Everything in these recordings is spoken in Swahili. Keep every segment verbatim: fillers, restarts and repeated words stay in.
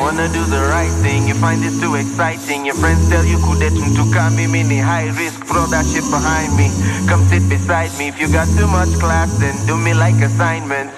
wanna do the right thing, you find this too exciting. Your friends tell you kudetum to come me ni high risk, throw that shit behind me. Come sit beside me, if you got too much class then do me like assignments.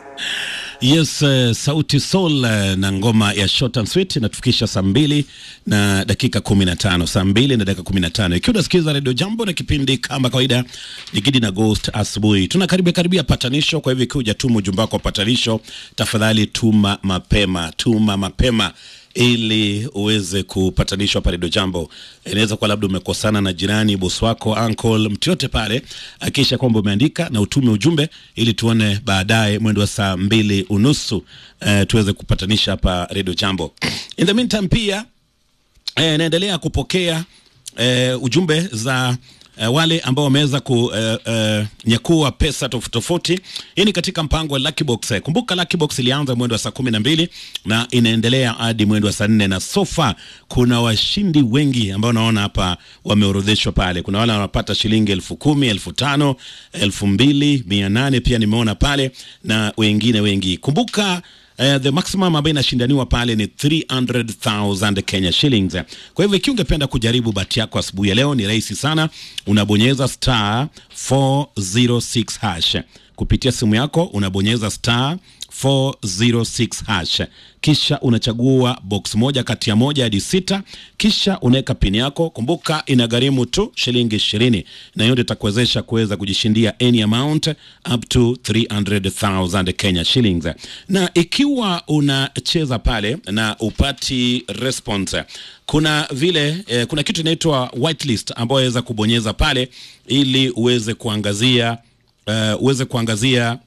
Yes, uh, Sauti Sol uh, na ngoma ya Short and Sweet inatufikisha saa mbili na dakika kumi na tano. Saa mbili na dakika kumi na tano. Ikiwa unasikiza Radio Jambo na kipindi kama kawaida ni Gidi na Ghost asubuhi. Tunakaribia karibia patanisho, kwa hivyo ikiwa hujatuma ujumbe wako wa patanisho, tafadhali tuma mapema, tuma mapema ili uweze kupatanishwa pale Radio Jambo. Inaweza kwa labda umekosana na jirani, boss wako, uncle, mtu yote pale, akisha kwamba umeandika na utume ujumbe ili tuone baadaye mwendo wa saa mbili unusu uh, tuweze kupatanisha hapa Radio Jambo. In the meantime pia eh, naendelea kupokea eh, ujumbe za Uh, wale ambao wameweza ku uh, uh, nyakua pesa tofauti tofauti. Hii ni katika mpango wa Lucky Box. Kumbuka Lucky Box ilianza mwendo wa saa kumi na mbili na inaendelea hadi mwendo wa saa nne, na sofa kuna washindi wengi ambao naona hapa wameorodheshwa pale. Kuna wale wanapata shilingi elfu kumi, elfu tano, elfu mbili, mia nane pia nimeona pale, na wengine wengi. Kumbuka Uh, the maximum ambayo inashindaniwa pale ni three hundred thousand Kenya shillings. Kwa hivyo ikiwa ungependa kujaribu bahati yako asubuhi ya leo, ni rahisi sana. Unabonyeza star four zero six hash. Kupitia simu yako unabonyeza star four zero six hash. Kisha unachagua box moja kati ya moja hadi sita. Kisha unaweka pin yako. Kumbuka inagharimu tu shilingi ishirini, na hiyo itakuwezesha kuweza kujishindia any amount up to three hundred thousand Kenya shillings. Na ikiwa unacheza pale na upati response, kuna vile eh, kuna kitu inaitwa whitelist ambayo waweza kubonyeza pale ili uweze kuangazia uh, uweze kuangazia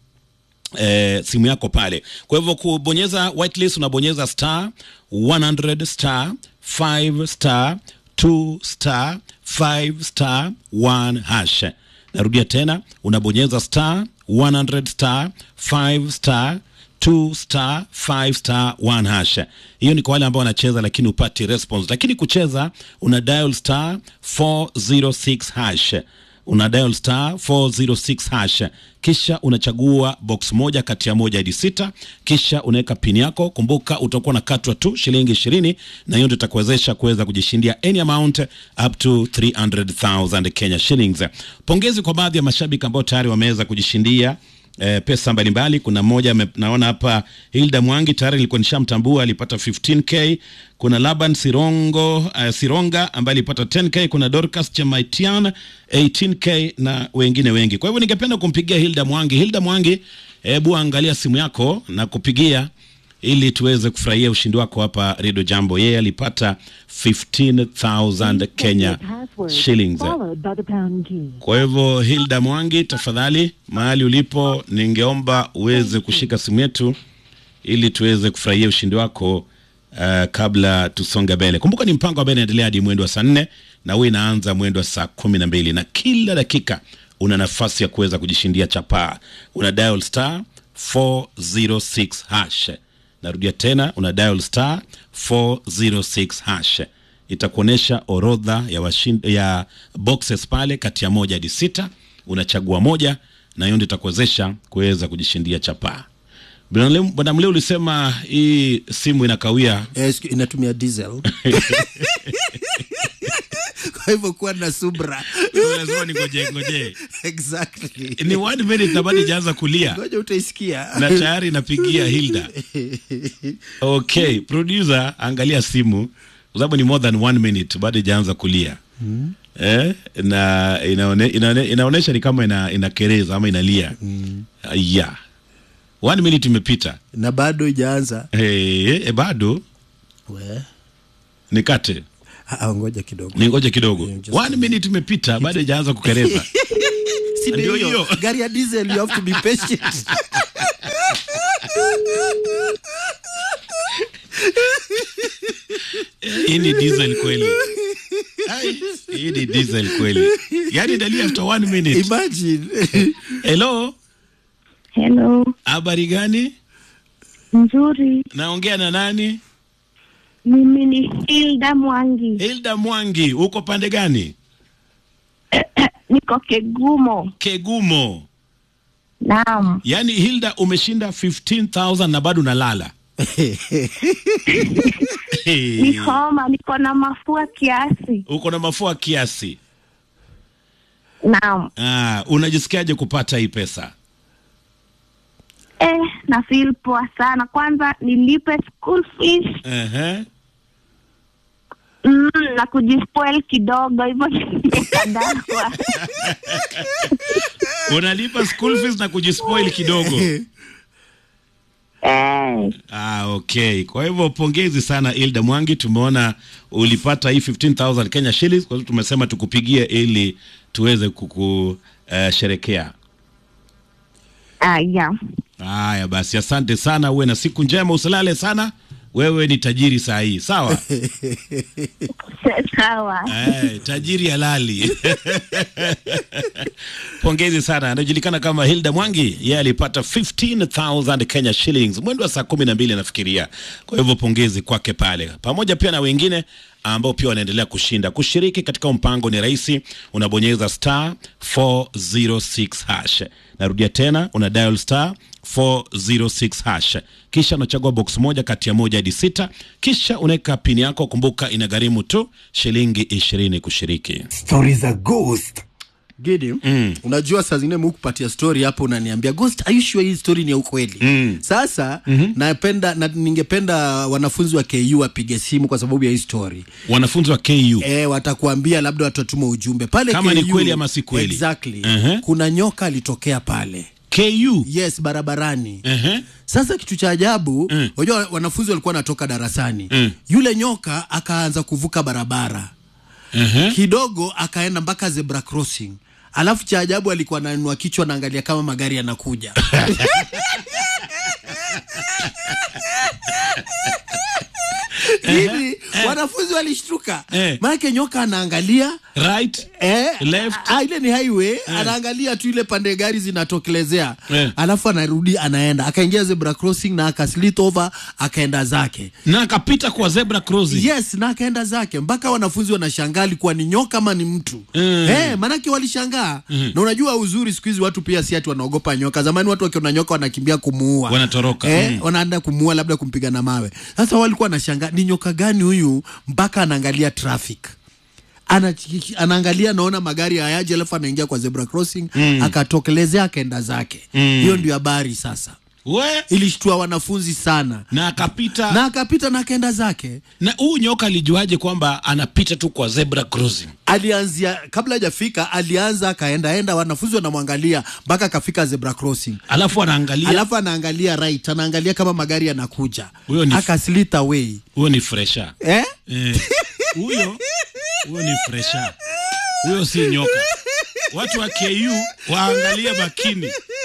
Eh, simu yako pale. Kwa hivyo kubonyeza whitelist unabonyeza star one hundred star five star two star five star one hash. Narudia tena, unabonyeza star one hundred star five star two star five star one hash. Hiyo ni kwa wale ambao wanacheza lakini upati response. Lakini kucheza una dial star four zero six hash. Una dial star four zero six hash. Kisha unachagua box moja kati ya moja hadi sita. Kisha unaweka pin yako. Kumbuka utakuwa na katwa tu shilingi ishirini, na hiyo ndio itakuwezesha kuweza kujishindia any amount up to three hundred thousand Kenya shillings. Pongezi kwa baadhi ya mashabiki ambao tayari wameweza kujishindia Eh, pesa mbalimbali. Kuna mmoja naona hapa, Hilda Mwangi, tayari nilikuwa nishamtambua, alipata fifteen K. Kuna Laban Sirongo uh, Sironga ambaye alipata ten K. Kuna Dorcas Chemaitian eighteen K na wengine wengi. Kwa hivyo ningependa kumpigia Hilda Mwangi. Hilda Mwangi, hebu angalia simu yako na kupigia ili tuweze kufurahia ushindi wako hapa Radio Jambo. Yeye alipata fifteen thousand Kenya shillings. Kwa hivyo Hilda Mwangi, tafadhali mahali ulipo ningeomba uweze kushika simu yetu ili tuweze kufurahia ushindi wako uh, kabla tusonge mbele. Kumbuka ni mpango ambao unaendelea hadi mwendo wa saa nne na wewe inaanza mwendo wa saa kumi na mbili, na kila dakika una nafasi ya kuweza kujishindia chapa. Una dial star four zero six hash. Narudia tena, una dial star four zero six hash. Itakuonesha orodha ya washindi, ya boxes pale kati ya moja hadi sita. Unachagua moja na hiyo ndio itakuwezesha kuweza kujishindia chapa. Bwana Mleo ulisema hii simu inakawia. Yes, inatumia diesel. Kwa hivyo kuwa na subra. Lazima ningoje ngoje. Exactly. Ni one minute na bado jaanza kulia. Ngoja utaisikia. Na tayari napigia Hilda. Okay, producer angalia simu. Sababu ni more than one minute bado jaanza kulia. Mm. Eh, na inaone, inaone, inaonesha ni kama ina inakereza ama inalia. Mm. Uh, yeah. One minute imepita na bado haijaanza. Eh, hey, eh, bado. We. Nikate. Ah, ngoja kidogo. Ningoje kidogo. Yeah, one minute imepita bado haijaanza kukereza. Si ndio hiyo. Gari ya diesel, you have to be patient. Hii ni diesel kweli. Hii ni diesel kweli. Yaani dalia after one minute. Imagine. Hello. Hello. Habari gani? Nzuri. Naongea na nani? Mimi ni Hilda Mwangi. Hilda Mwangi, uko pande gani? Niko Kegumo. Kegumo. Naam. Yaani Hilda umeshinda fifteen thousand na bado unalala. Ni homa, niko na mafua kiasi. Uko na mafua kiasi? Naam. Ah, unajisikiaje kupata hii pesa? Eh, na feel poa sana. Kwanza nilipe school fees. Eh uh-huh. Mm, na kujispoil kidogo hivyo nikadawa. Unalipa school fees na kujispoil kidogo. Eh. Ah, okay. Kwa hivyo pongezi sana Hilda Mwangi, tumeona ulipata hii fifteen thousand Kenya shillings, kwa hivyo tumesema tukupigie ili tuweze kuku uh, sherekea. Ah, yeah. Haya basi, asante sana, uwe na siku njema, usilale sana. Wewe ni tajiri saa hii, sawa? Sawa. Eh, tajiri halali. Pongezi sana. Anajulikana kama Hilda Mwangi. Yeye alipata fifteen thousand Kenya shillings mwendo wa saa kumi na mbili nafikiria. Kwa hivyo pongezi kwake pale. Pamoja pia na wengine ambao pia wanaendelea kushinda. Kushiriki katika mpango ni rahisi, unabonyeza star four oh six hash. Narudia tena, una dial star four oh six hash. Kisha unachagua box moja kati ya moja hadi sita. Kisha unaweka pin yako, kumbuka inagharimu tu shilingi ishirini kushiriki. Stories are ghost. Gidi, mm. unajua saa zingine Mungu kupatia story hapo unaniambia Ghost, are you sure hii story ni ya ukweli? Mm. Sasa mm-hmm. napenda na ningependa wanafunzi wa K U wapige simu kwa sababu ya hii story. Wanafunzi wa K U eh, watakuambia labda watatuma ujumbe pale kama K U, ni kweli ama si kweli. Exactly. Uh-huh. Kuna nyoka alitokea pale K U. Yes, barabarani. Uh-huh. Sasa kitu cha ajabu, unajua mm. wanafunzi walikuwa wanatoka darasani. Mm. Yule nyoka akaanza kuvuka barabara. Uh-huh. Kidogo akaenda mpaka zebra crossing. Alafu cha ajabu alikuwa anainua kichwa na angalia kama magari yanakuja. Hivi wanafunzi walishtuka. Eh. Maana nyoka anaangalia right, eh, left. Ah, ile ni highway, eh. Anaangalia tu ile pande gari zinatokelezea. Eh. Alafu anarudi anaenda. Akaingia zebra crossing na akaslit over, akaenda zake. Na akapita kwa zebra crossing. Yes, na akaenda zake. Mpaka wanafunzi wanashangaa kwa ni nyoka ama ni mtu. Mm. Eh, maana yake walishangaa. Mm. Na unajua uzuri siku hizi watu pia si ati wanaogopa nyoka. Zamani watu wakiona nyoka wanakimbia kumuua. Wanatoroka. Eh, mm. wanaenda kumuua labda kumpiga na mawe. Sasa walikuwa wanashangaa ni nyoka gani huyu, mpaka anaangalia traffic. Ana anaangalia naona magari hayaje, alafu anaingia kwa zebra crossing, mm. akatokelezea akaenda zake. Mm. Hiyo ndio habari sasa. We ilishtua wanafunzi sana. Na akapita na akapita na akaenda zake. Na huyu nyoka alijuaje kwamba anapita tu kwa zebra crossing? Alianzia kabla hajafika, alianza akaenda enda, wanafunzi wanamwangalia mpaka akafika zebra crossing. Alafu anaangalia Alafu anaangalia right, anaangalia kama magari yanakuja. Akaslip away. Huyo ni fresher. Eh? Eh. Huyo huyo ni fresher. Huyo si nyoka. Watu wa K U waangalia makini.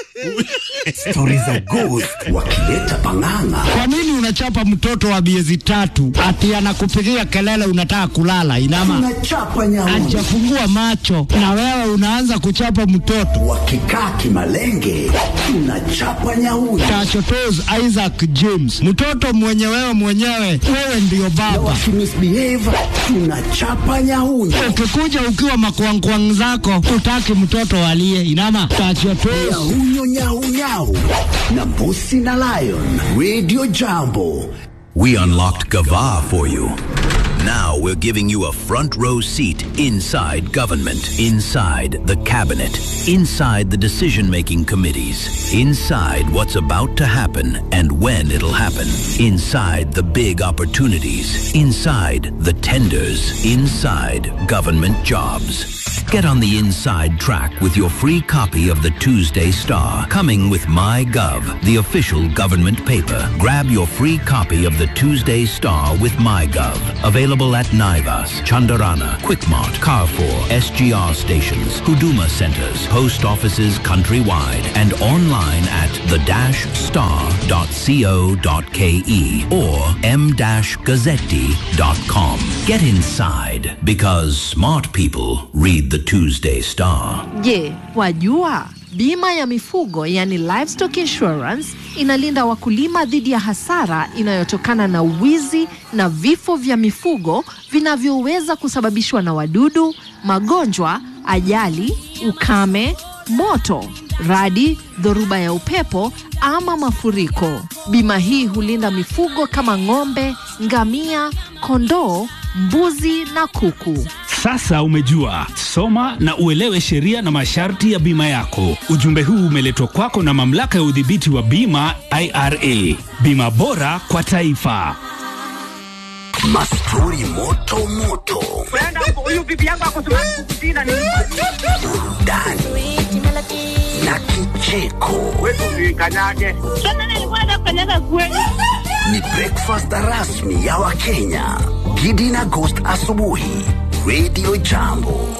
Stories za ghost wakileta pang'ang'a. Kwa nini unachapa mtoto wa miezi tatu ati anakupigia kelele unataka kulala? Inama unachapa nyau, hajafungua macho na wewe unaanza kuchapa mtoto. Wakikaa kimalenge unachapa nyau. Tachotos Isaac James, mtoto mwenye wewe mwenyewe, wewe ndio baba. Wakimisbehave unachapa nyau. Ukikuja ukiwa makwangkwang zako utaki mtoto alie. Inama tachotos Nyau nyau nyau na Bosi na Lion Radio Jambo. We unlocked Gava for you. Now we're giving you a front row seat inside government, inside the cabinet, inside the decision-making committees, inside what's about to happen and when it'll happen, inside the big opportunities, inside the tenders, inside government jobs. Get on the inside track with your free copy of the Tuesday Star, coming with MyGov, the official government paper. Grab your free copy of the Tuesday Star with MyGov. Available at Naivas, Chandarana, Quickmart, Carrefour, S G R stations, Huduma centers, post offices countrywide, and online at the dash star dot co dot ke or m dash gazzetti dot com. Get inside, because smart people read the Tuesday Star. Je, wajua bima ya mifugo yani livestock insurance inalinda wakulima dhidi ya hasara inayotokana na wizi na vifo vya mifugo vinavyoweza kusababishwa na wadudu, magonjwa, ajali, ukame, moto, radi, dhoruba ya upepo ama mafuriko. Bima hii hulinda mifugo kama ng'ombe, ngamia, kondoo, mbuzi na kuku. Sasa umejua, soma na uelewe sheria na masharti ya bima yako. Ujumbe huu umeletwa kwako na mamlaka ya udhibiti wa bima I R A. Bima bora kwa taifa. Mastori moto moto. Huyu bibi yangu ako kukusina ni burudani na kicheko. Wewe ukanyage. Sasa nilikuwa nakanyaga kweli. Ni breakfast rasmi ya Wakenya. Gidi na Ghost asubuhi. Radio Jambo.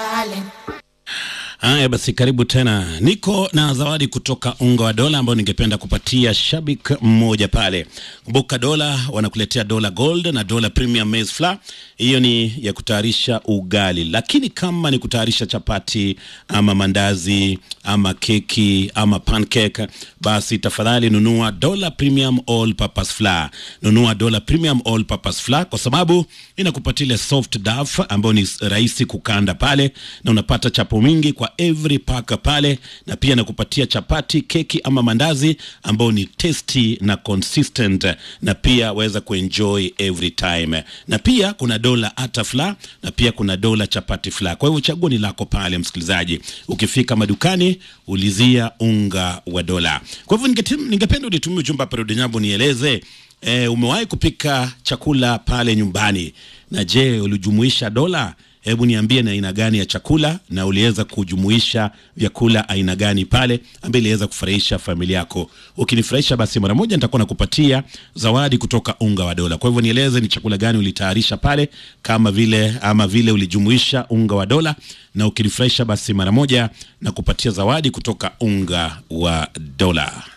Haya basi, karibu tena. Niko na zawadi kutoka Unga wa Dola ambao ningependa kupatia shabiki mmoja pale. Kumbuka Dola wanakuletea Dola Gold na Dola Premium Maize Flour. Hiyo ni ya kutayarisha ugali, lakini kama ni kutayarisha chapati ama mandazi ama keki ama pancake, basi tafadhali nunua Dola Premium All Purpose Flour. Nunua Dola Premium All Purpose Flour kwa sababu inakupatia soft dough ambayo ni rahisi kukanda pale, na unapata chapo mingi kwa every pack pale, na pia nakupatia chapati, keki ama mandazi ambao ni tasty na consistent, na pia waweza kuenjoy every time. Na pia kuna Dola Ata Flour na pia kuna Dola Chapati Flour. Kwa hivyo chaguo ni lako pale msikilizaji. Ukifika madukani ulizia Unga wa Dola. Kwa hivyo ningependa unitumie ujumbe hapa Radio Jambo nieleze e, umewahi kupika chakula pale nyumbani, na je ulijumuisha Dola? Hebu niambie na aina gani ya chakula na uliweza kujumuisha vyakula aina gani pale ambaye iliweza kufurahisha familia yako. Ukinifurahisha basi mara moja nitakuwa nakupatia zawadi kutoka Unga wa Dola. Kwa hivyo nieleze ni chakula gani ulitayarisha pale, kama vile ama vile ulijumuisha Unga wa Dola, na ukinifurahisha basi mara moja nakupatia zawadi kutoka Unga wa Dola.